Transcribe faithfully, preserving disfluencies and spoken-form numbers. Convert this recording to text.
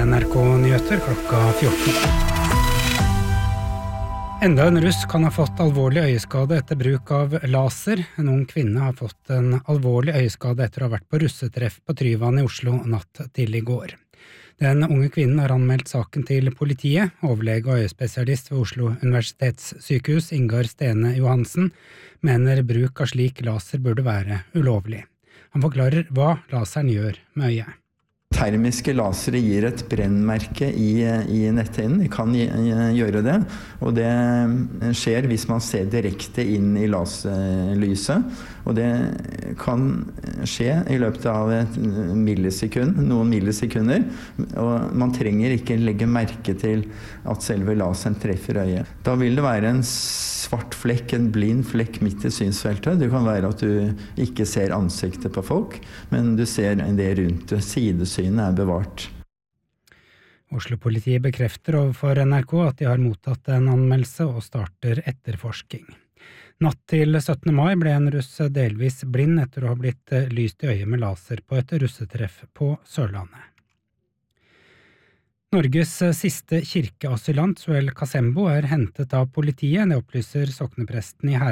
N R K-nyheter klokka fjorten. Enda en russ kan ha fått alvorlig øyeskade etter bruk av laser. En ung kvinne har fått en alvorlig øyeskade etter å ha vært på russetreff på Tryvann i Oslo natt til i går. Den unge kvinnen har anmeldt saken til politiet. Overlege og øyespesialist ved Oslo universitetssykehus, Ingar Stene Johansen, mener bruk av slik laser burde være ulovlig. Han forklarer hva laseren gjør med øyet. Termiske lasere gir et brennmerke i, i netthinnen. De kan gjøre det, og det skjer hvis man ser direkte inn i laserlyset. Og det kan skje i løpet av et millisekund, noen millisekunder, og man trenger ikke legge merke til at selve laseren treffer øyet. Da vil det være en svart flekk, en blind flekk midt i synsfeltet. Det kan være at du ikke ser ansiktet på folk, men du ser det rundt det. Sidesynet er bevart. Oslo-politiet bekrefter overfor N R K at de har mottatt en anmeldelse og starter etterforsking. Natt til syttende mai ble en russ delvis blind etter å ha blitt lyst i øyet med laser på et russetreff på Sørlandet. Norges siste kirkeasylant, Suel Kasembo, er hentet av politiet. Det opplyser soknepresten i Herøy.